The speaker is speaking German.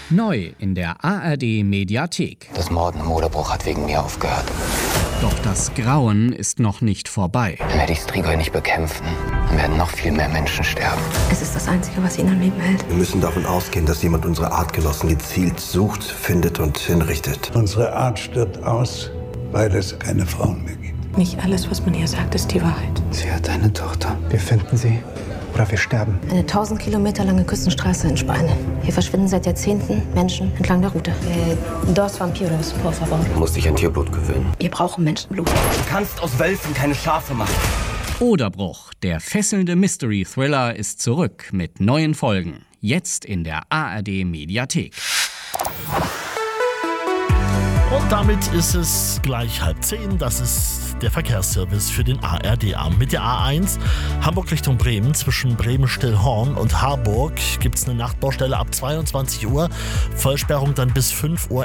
Neu in der ARD-Mediathek. Das Morden im Moderbruch hat wegen mir aufgehört. Doch das Grauen ist noch nicht vorbei. Wenn wir die Strigoi nicht bekämpfen, dann werden noch viel mehr Menschen sterben. Es ist das Einzige, was ihn am Leben hält. Wir müssen davon ausgehen, dass jemand unsere Artgenossen gezielt sucht, findet und hinrichtet. Unsere Art stirbt aus, weil es keine Frauen mehr gibt. Nicht alles, was man hier sagt, ist die Wahrheit. Sie hat eine Tochter. Wir finden sie oder wir sterben. Eine 1000 Kilometer lange Küstenstraße in Spanien. Hier verschwinden seit Jahrzehnten Menschen entlang der Route. Dos vampiros, por favor. Du musst dich an Tierblut gewöhnen. Wir brauchen Menschenblut. Du kannst aus Wölfen keine Schafe machen. Oderbruch, der fesselnde Mystery-Thriller, ist zurück mit neuen Folgen. Jetzt in der ARD-Mediathek. Und damit ist es gleich 9:30. Das ist der Verkehrsservice für den ARD-Abend. Mit der A1 Hamburg Richtung Bremen. Zwischen Bremen-Stillhorn und Harburg gibt es eine Nachtbaustelle ab 22 Uhr. Vollsperrung dann bis 5:11 Uhr.